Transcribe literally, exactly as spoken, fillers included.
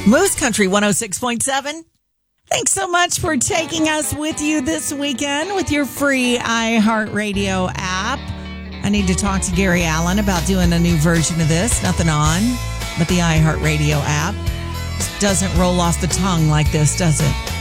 Moose Country one oh six point seven. Thanks so much for taking us with you this weekend with your free iHeartRadio app. I need to talk to Gary Allen about doing a new version of this. Nothing on, but the iHeartRadio app. Just doesn't roll off the tongue like this, does it?